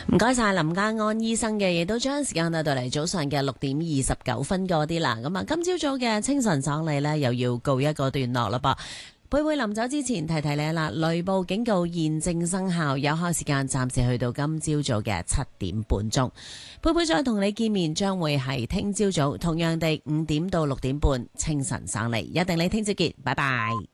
唔該晒林家安醫生嘅，亦都將時間帶到嚟早上嘅6:29嗰啲啦。咁啊，今朝早嘅清晨爽利呢，又要告一個段落啦噃。佩佩臨走之前提提你啦，雷暴警告現正生效，有效時間暫時去到今朝早嘅7:30。佩佩再同你見面將會係聽朝早，同樣地5點到6點半清晨爽利，一定你聽朝見，拜拜。